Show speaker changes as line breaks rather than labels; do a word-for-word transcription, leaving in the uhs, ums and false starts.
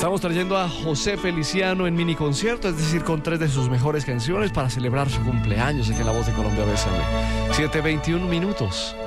Estamos trayendo a José Feliciano en mini concierto, es decir, con tres de sus mejores canciones para celebrar su cumpleaños aquí en La Voz de Colombia B S M. siete veintiún minutos.